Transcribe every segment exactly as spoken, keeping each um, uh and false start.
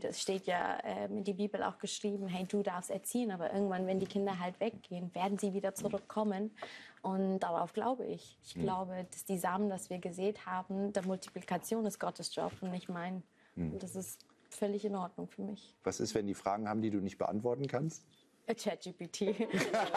es steht ja ähm, in die Bibel auch geschrieben, hey, du darfst erziehen, aber irgendwann, wenn die Kinder halt weggehen, werden sie wieder zurückkommen. Und darauf glaube ich. Ich mhm. glaube, dass die Samen, das wir gesät haben, der Multiplikation ist Gottes Job und nicht mein. Mhm. Und das ist völlig in Ordnung für mich. Was ist, wenn die Fragen haben, die du nicht beantworten kannst? ChatGPT.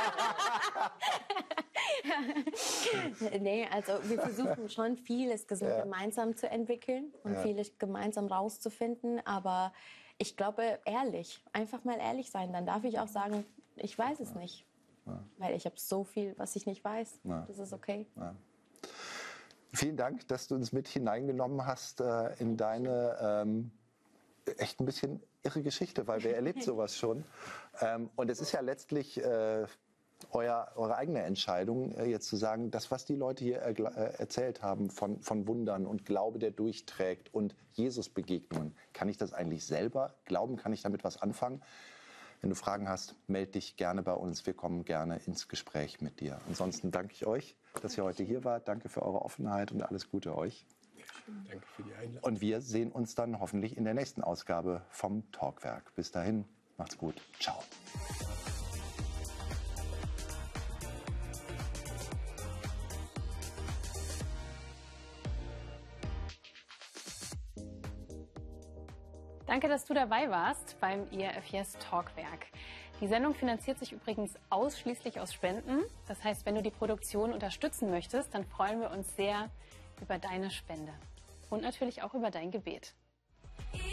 Nee, also wir versuchen schon vieles ja. gemeinsam zu entwickeln und ja. vieles gemeinsam rauszufinden. Aber ich glaube, ehrlich, einfach mal ehrlich sein. Dann darf ich auch sagen, ich weiß es ja. nicht. Ja. Weil ich habe so viel, was ich nicht weiß. Ja. Das ist okay. Ja. Vielen Dank, dass du uns mit hineingenommen hast äh, in deine ähm, echt ein bisschen irre Geschichte, weil wer erlebt sowas schon? Ähm, und es ist ja letztlich äh, euer, eure eigene Entscheidung, äh, jetzt zu sagen, das, was die Leute hier äh, erzählt haben von, von Wundern und Glaube, der durchträgt und Jesus-Begegnungen, kann ich das eigentlich selber glauben? Kann ich damit was anfangen? Wenn du Fragen hast, melde dich gerne bei uns. Wir kommen gerne ins Gespräch mit dir. Ansonsten danke ich euch, dass ihr heute hier wart. Danke für eure Offenheit und alles Gute euch. Danke für die Einladung. Und wir sehen uns dann hoffentlich in der nächsten Ausgabe vom Talkwerk. Bis dahin, macht's gut. Ciao. Danke, dass du dabei warst beim I R F Yes Talkwerk. Die Sendung finanziert sich übrigens ausschließlich aus Spenden. Das heißt, wenn du die Produktion unterstützen möchtest, dann freuen wir uns sehr über deine Spende. Und natürlich auch über dein Gebet.